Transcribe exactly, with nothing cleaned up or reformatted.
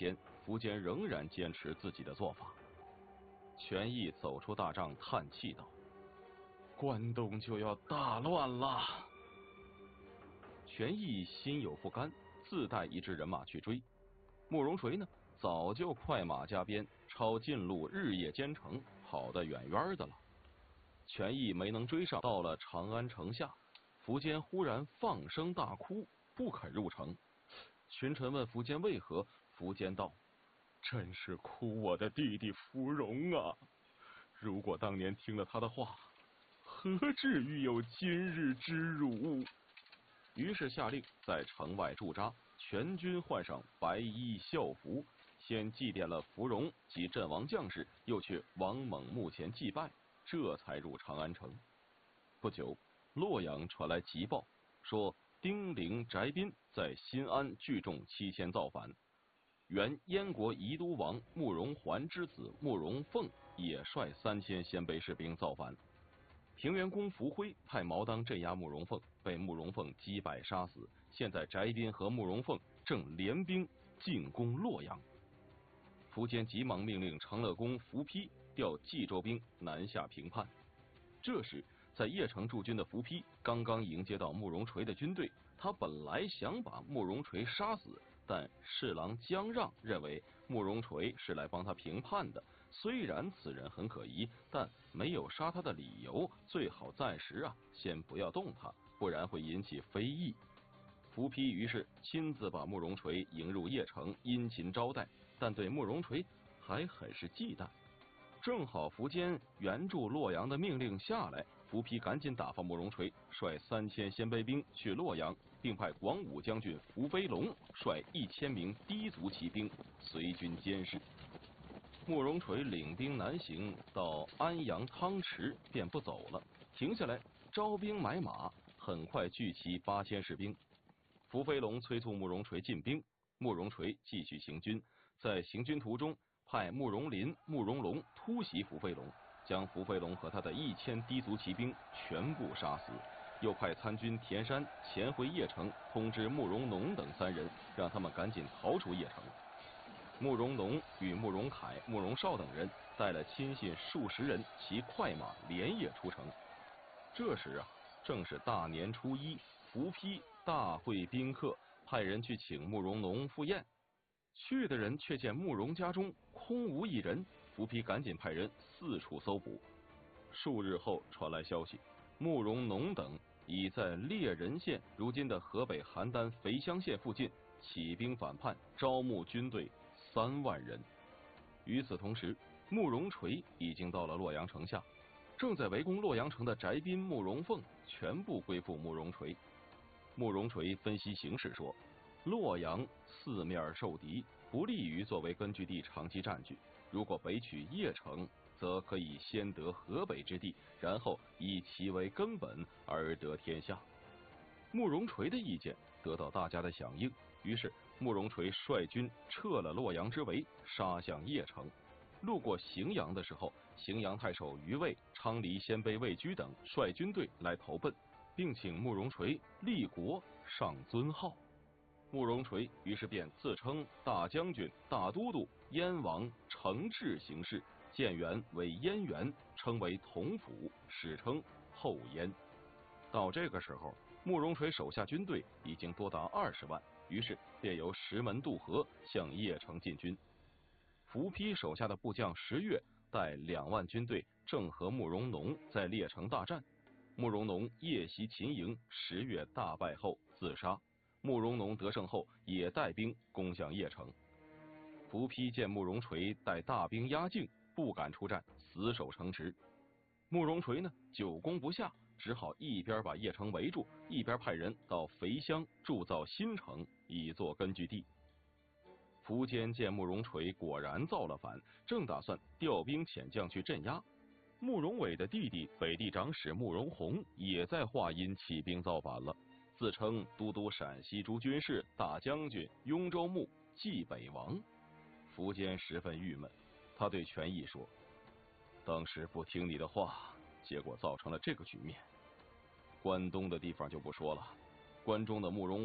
间，苻坚仍然坚持自己的做法。权益走出大帐，叹气道：“关东就要大乱了。”权益心有不甘，自带一支人马去追。慕容垂呢，早就快马加鞭，抄近路，日夜兼程，跑得远远的了。权益没能追上，到了长安城下，苻坚忽然放声大哭，不肯入城。群臣问苻坚为何，苻坚道：“真是哭我的弟弟芙蓉啊！如果当年听了他的话，何至于有今日之辱？”于是下令在城外驻扎，全军换上白衣孝服，先祭奠了芙蓉及阵亡将士，又去王猛墓前祭拜，这才入长安城。不久，洛阳传来急报，说丁陵、翟宾在新安聚众七千造反。原燕国宜都王慕容桓之子慕容凤也率三千鲜卑士兵造反。平原公伏辉派毛当镇压慕容凤，被慕容凤击败杀死。现在翟宾和慕容凤正联兵进攻洛阳。苻坚急忙命令长乐公伏丕调冀州兵南下平叛。这时，在邺城驻军的伏丕刚刚迎接到慕容垂的军队，他本来想把慕容垂杀死，但侍郎姜让认为慕容垂是来帮他平叛的，虽然此人很可疑，但没有杀他的理由，最好暂时啊先不要动他，不然会引起非议。伏丕于是亲自把慕容垂迎入邺城，殷勤招待，但对慕容垂还很是忌惮。正好苻坚援助洛阳的命令下来，伏丕赶紧打发慕容垂率三千鲜卑兵去洛阳，并派广武将军伏飞龙率一千名氐族骑兵随军监视。慕容垂领兵南行，到安阳汤池便不走了，停下来招兵买马，很快聚齐八千士兵。伏飞龙催促慕容垂进兵，慕容垂继续行军，在行军途中派慕容林、慕容龙突袭伏飞龙，将伏飞龙和他的一千氐族骑兵全部杀死，又派参军田山潜回邺城，通知慕容农等三人，让他们赶紧逃出邺城。慕容农与慕容凯、慕容绍等人带了亲信数十人，骑快马连夜出城。这时啊，正是大年初一，伏丕大会宾客，派人去请慕容农赴宴。去的人却见慕容家中空无一人，伏丕赶紧派人四处搜捕。数日后传来消息，慕容农等已在猎人县（如今的河北邯郸肥乡县）附近起兵反叛，招募军队三万人。与此同时，慕容垂已经到了洛阳城下，正在围攻洛阳城的翟宾、慕容凤全部归附慕容垂。慕容垂分析形势说，洛阳四面受敌，不利于作为根据地长期占据。如果北取邺城，则可以先得河北之地，然后以其为根本而得天下。慕容垂的意见得到大家的响应，于是慕容垂率军撤了洛阳之围，杀向邺城。路过荥阳的时候，荥阳太守于渭、昌黎鲜卑魏居等率军队来投奔，并请慕容垂立国上尊号。慕容垂于是便自称大将军、大都督、燕王、承制行事，建元为燕元，称为同府，史称后燕。到这个时候，慕容垂手下军队已经多达二十万，于是便由石门渡河向邺城进军。伏丕手下的部将石越带两万军队正和慕容农在邺城大战，慕容农夜袭秦营，石越大败后自杀。慕容农得胜后也带兵攻向邺城。伏丕见慕容垂带大兵压境，不敢出战，死守城池。慕容垂呢久攻不下，只好一边把邺城围住，一边派人到肥乡铸造新城，以作根据地。苻坚见慕容垂果然造了反，正打算调兵遣将去镇压。慕容伟的弟弟北地长史慕容宏也在华阴起兵造反了，自称都督陕西诸军事、大将军、雍州牧、冀北王。苻坚十分郁闷，他对权益说：“当时不听你的话，结果造成了这个局面。关东的地方就不说了，关中的慕容